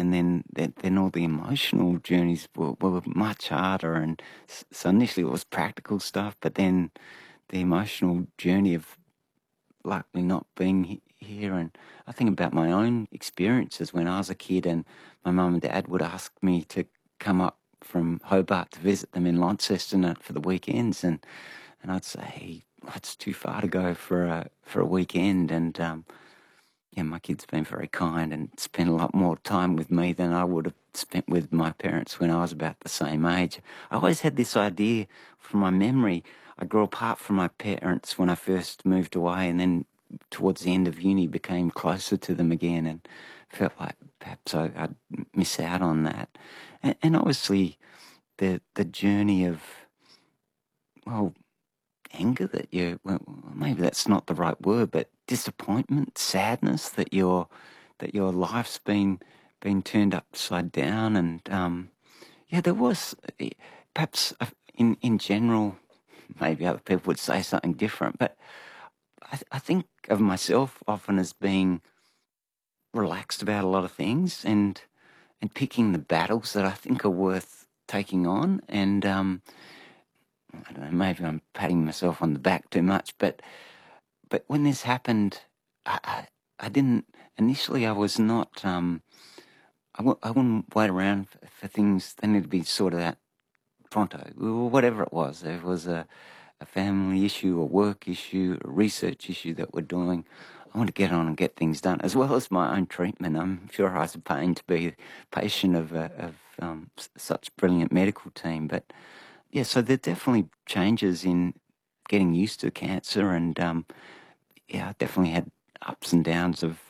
then all the emotional journeys were much harder. And so initially it was practical stuff, but then the emotional journey of likely not being here. And I think about my own experiences when I was a kid, and my mum and dad would ask me to come up from Hobart to visit them in Launceston for the weekends, and I'd say it's too far to go for a weekend. And yeah, my kid's been very kind and spent a lot more time with me than I would have spent with my parents when I was about the same age. I always had this idea from my memory. I grew apart from my parents when I first moved away, and then towards the end of uni became closer to them again, and felt like perhaps I'd miss out on that. And obviously the journey of, well, anger that well, maybe that's not the right word, but disappointment, sadness that your life's been turned upside down. And yeah, there was perhaps in general, maybe other people would say something different, but I think of myself often as being relaxed about a lot of things, and picking the battles that I think are worth taking on. And I don't know, maybe I'm patting myself on the back too much, but when this happened, I didn't, initially I was not, I wouldn't wait around for things. They need to be sorted out pronto, or whatever it was. There was a family issue, a work issue, a research issue that we're doing. I want to get on and get things done, as well as my own treatment. I'm sure I was a pain to be a patient of such a brilliant medical team, but yeah, so there are definitely changes in getting used to cancer, and yeah, I definitely had ups and downs of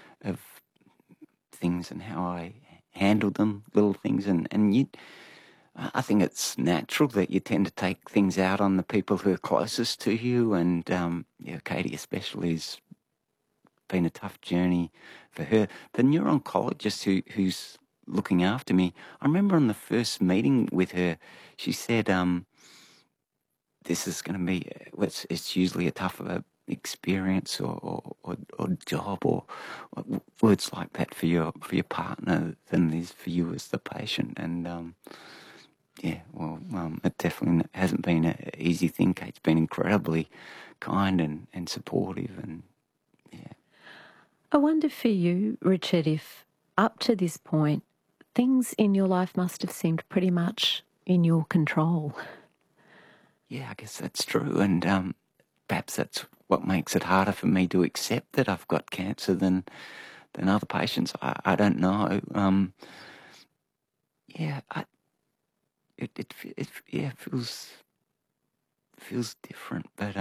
things and how I handled them, little things, and I think it's natural that you tend to take things out on the people who are closest to you, and yeah, Katie especially has been a tough journey for her. The neuro-oncologist who's looking after me, I remember on the first meeting with her, she said, this is going to be, it's usually a tougher experience or job or words like that for your partner than it is for you as the patient. And yeah, well, it definitely hasn't been an easy thing. Kate's been incredibly kind and supportive, and yeah. I wonder for you, Richard, if up to this point, things in your life must have seemed pretty much in your control. Yeah, I guess that's true, and perhaps that's what makes it harder for me to accept that I've got cancer than other patients. I don't know. Yeah, it yeah, feels different, but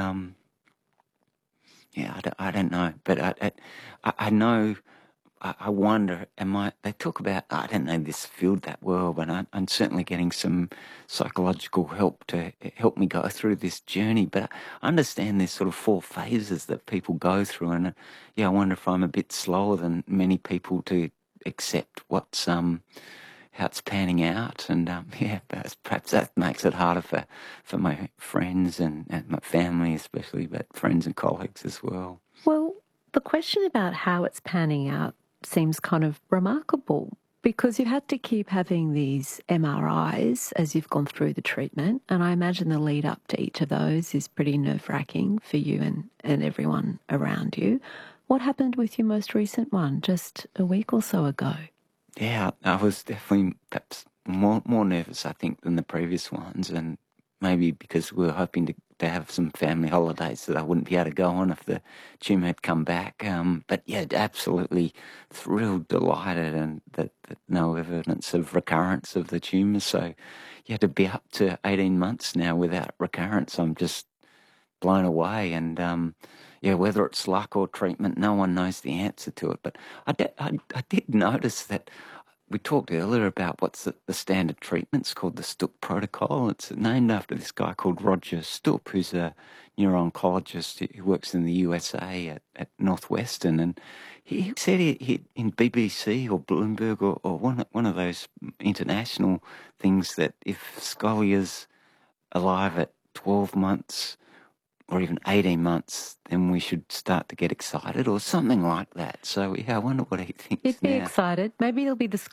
yeah, I don't know, but I know. I wonder, they talk about, I don't know this field that well, but I'm certainly getting some psychological help to help me go through this journey. But I understand there's sort of 4 phases that people go through, and yeah, I wonder if I'm a bit slower than many people to accept what's, how it's panning out. And yeah, perhaps that makes it harder for my friends and my family especially, but friends and colleagues as well. Well, the question about how it's panning out seems kind of remarkable, because you've had to keep having these MRIs as you've gone through the treatment, and I imagine the lead up to each of those is pretty nerve-wracking for you and everyone around you. What happened with your most recent one just a week or so ago? Yeah, I was definitely perhaps more nervous, I think, than the previous ones, and maybe because we were hoping to have some family holidays that I wouldn't be able to go on if the tumour had come back. But yeah, absolutely thrilled, delighted, and that no evidence of recurrence of the tumour. So yeah, to be up to 18 months now without recurrence, I'm just blown away. And yeah, whether it's luck or treatment, no one knows the answer to it. But I did notice that we talked earlier about what's the standard treatment's called the Stupp protocol. It's named after this guy called Roger Stupp, who's a neuro-oncologist who works in the USA at Northwestern. And he said he in BBC or Bloomberg or one of those international things that if Scolia's alive at 12 months or even 18 months, then we should start to get excited or something like that. So yeah, I wonder what he thinks You'd be now. excited. Maybe it'll be the